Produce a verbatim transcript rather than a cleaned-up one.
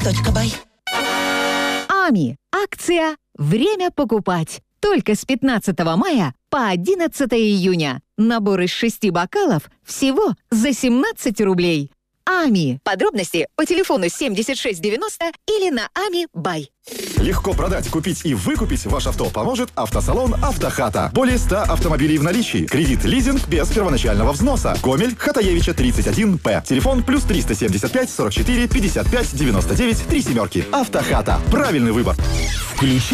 точка бай. АМИ. Акция «Время покупать». Только с пятнадцатого мая по одиннадцатое июня. Набор из шести бокалов всего за семнадцать рублей. АМИ. Подробности по телефону семьдесят шесть девяносто или на ами бай. Легко продать, купить и выкупить ваше авто поможет автосалон «Автохата». Более ста автомобилей в наличии. Кредит, лизинг без первоначального взноса. Гомель, Хатаевича, тридцать один П. Телефон плюс триста семьдесят пять сорок четыре пятьдесят пять девяносто девять три семерки. «Автохата». Правильный выбор. Включи